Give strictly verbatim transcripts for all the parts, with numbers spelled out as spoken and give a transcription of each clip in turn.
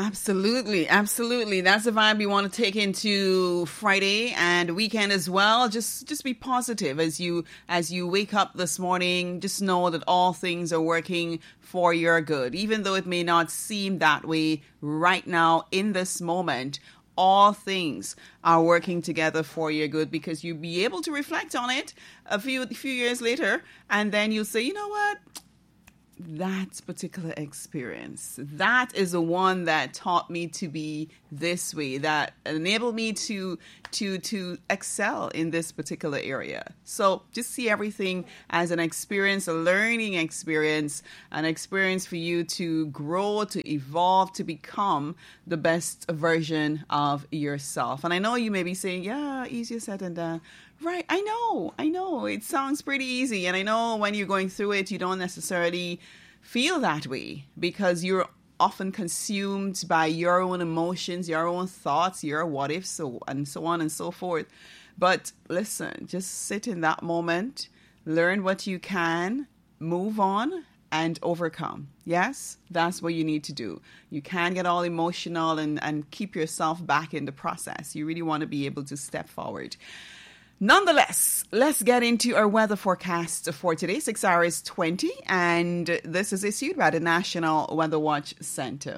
Absolutely, absolutely. That's the vibe we want to take into Friday and weekend as well. Just just be positive as you as you wake up this morning. Just know that all things are working for your good. Even though it may not seem that way right now in this moment, all things are working together for your good, because you'll be able to reflect on it a few a few years later, and then you'll say, you know what? That particular experience, that is the one that taught me to be this way, that enabled me to to to excel in this particular area. So just see everything as an experience, a learning experience, an experience for you to grow, to evolve, to become the best version of yourself. And I know you may be saying, yeah, easier said than done. Right, I know, I know. It sounds pretty easy. And I know when you're going through it, you don't necessarily feel that way because you're often consumed by your own emotions, your own thoughts, your what ifs, so, and so on and so forth. But listen, just sit in that moment, learn what you can, move on, and overcome. Yes, that's what you need to do. You can't get all emotional and, and keep yourself back in the process. You really want to be able to step forward. Nonetheless, let's get into our weather forecast for today. Six hours twenty, and this is issued by the National Weather Watch Center.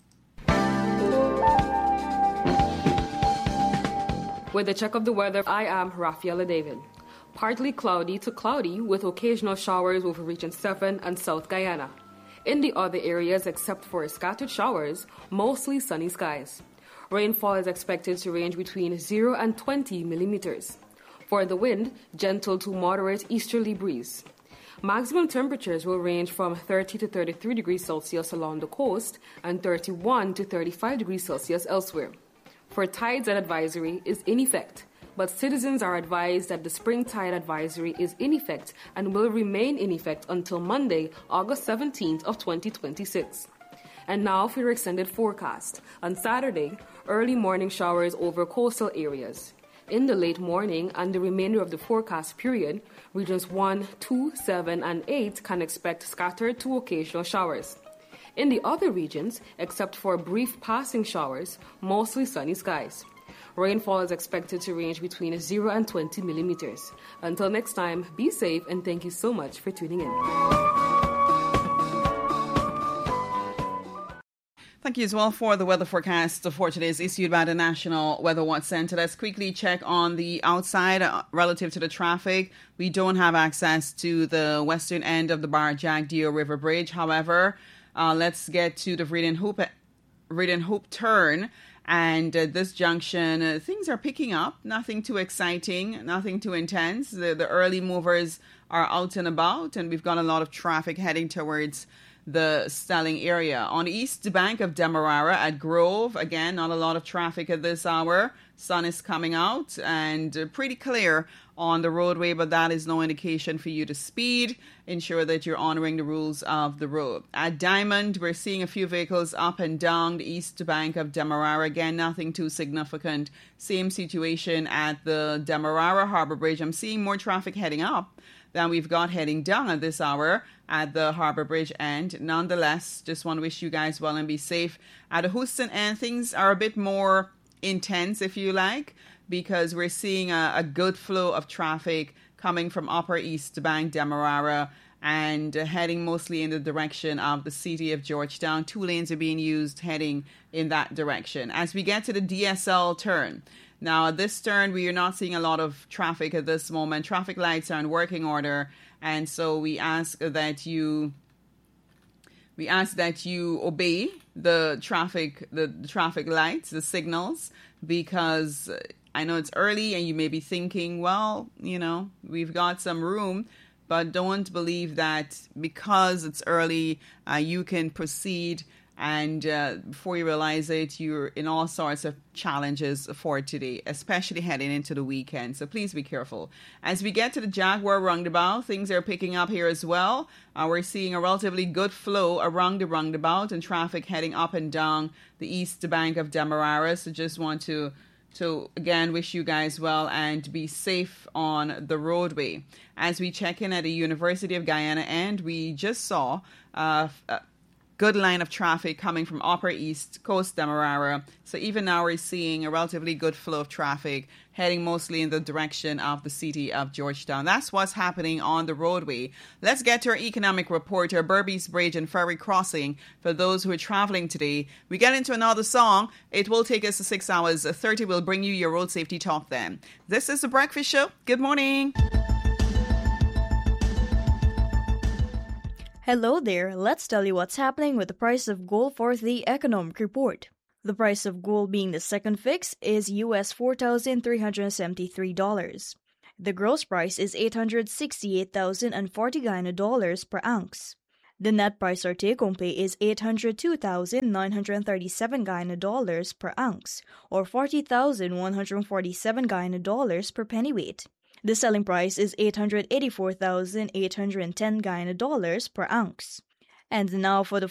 With a check of the weather, I am Rafaela David. Partly cloudy to cloudy with occasional showers over Region seven and South Guyana. In the other areas, except for scattered showers, mostly sunny skies. Rainfall is expected to range between zero and twenty millimeters. For the wind, gentle to moderate easterly breeze. Maximum temperatures will range from thirty to thirty-three degrees Celsius along the coast and thirty-one to thirty-five degrees Celsius elsewhere. For tides, an advisory is in effect, but citizens are advised that the spring tide advisory is in effect and will remain in effect until Monday, August seventeenth of twenty twenty-six. And now for your extended forecast. On Saturday, early morning showers over coastal areas. In the late morning and the remainder of the forecast period, regions one, two, seven, and eight can expect scattered to occasional showers. In the other regions, except for brief passing showers, mostly sunny skies. Rainfall is expected to range between zero and twenty millimeters. Until next time, be safe and thank you so much for tuning in. Thank you as well for the weather forecast for today is issued by the National Weather Watch Center. Let's quickly check on the outside uh, relative to the traffic. We don't have access to the western end of the Bar Jack Dio River Bridge. However, uh, let's get to the Vredin Hoop, Vredin Hoop turn. And uh, this junction, uh, things are picking up. Nothing too exciting, nothing too intense. The, the early movers are out and about, and we've got a lot of traffic heading towards the Stelling area. On the east bank of Demerara at Grove, again, not a lot of traffic at this hour. Sun is coming out and uh, pretty clear on the roadway, but that is no indication for you to speed. Ensure that you're honoring the rules of the road. At Diamond, we're seeing a few vehicles up and down the east bank of Demerara. Again, nothing too significant. Same situation at the Demerara Harbor Bridge. I'm seeing more traffic heading up than we've got heading down at this hour at the Harbor Bridge end. Nonetheless, just want to wish you guys well and be safe. At the Houston end, things are a bit more intense, if you like, because we're seeing a, a good flow of traffic coming from Upper East Bank, Demerara, and uh, heading mostly in the direction of the city of Georgetown. Two lanes are being used heading in that direction. As we get to the D S L turn, now at this turn, we are not seeing a lot of traffic at this moment. Traffic lights are in working order, and so we ask that you we ask that you obey the traffic the, the traffic lights, the signals, because I know it's early and you may be thinking, well, you know, we've got some room. But don't believe that because it's early, uh, you can proceed, and uh, before you realize it, you're in all sorts of challenges for today, especially heading into the weekend. So please be careful. As we get to the Jaguar roundabout, things are picking up here as well. Uh, we're seeing a relatively good flow around the roundabout and traffic heading up and down the east bank of Demerara. So just want to So again, wish you guys well and be safe on the roadway. As we check in at the University of Guyana end, we just saw uh, a good line of traffic coming from Upper East Coast Demerara. So even now we're seeing a relatively good flow of traffic heading mostly in the direction of the city of Georgetown. That's what's happening on the roadway. Let's get to our economic reporter, Berbice Bridge and Ferry Crossing. For those who are traveling today, we get into another song. It will take us to six hours thirty. We'll bring you your road safety talk then. This is The Breakfast Show. Good morning. Hello there. Let's tell you what's happening with the price of gold for the economic report. The price of gold being the second fix is U S four thousand three hundred seventy-three dollars. The gross price is eight hundred sixty-eight thousand forty dollars per ounce. The net price or take-home pay is eight hundred two thousand nine hundred thirty-seven dollars per ounce, or forty thousand one hundred forty-seven dollars per pennyweight. The selling price is eight hundred eighty-four thousand eight hundred ten dollars per ounce. And now for the